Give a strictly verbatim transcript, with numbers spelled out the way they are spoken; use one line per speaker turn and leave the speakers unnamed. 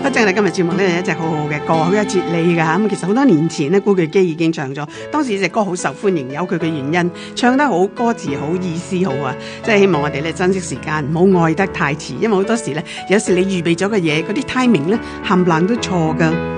不正我哋今日節目咧有一隻好好嘅歌，好有哲理㗎。咁其實好多年前咧，古巨基已經唱咗，當時呢隻歌好受歡迎，有佢嘅原因，唱得好，歌詞好，意思好啊！即係希望我哋咧珍惜時間，唔好愛得太遲，因為好多時咧，有時你預備咗嘅嘢，嗰啲 timing 咧冚唪唥都錯㗎。